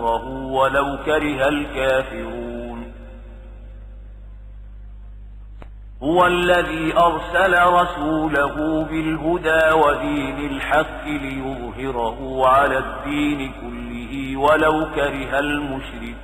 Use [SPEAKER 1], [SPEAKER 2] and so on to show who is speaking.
[SPEAKER 1] ولو كره الكافرون. هو الذي أرسل رسوله بالهدى ودين الحق ليظهره على الدين كله ولو كره المشركون.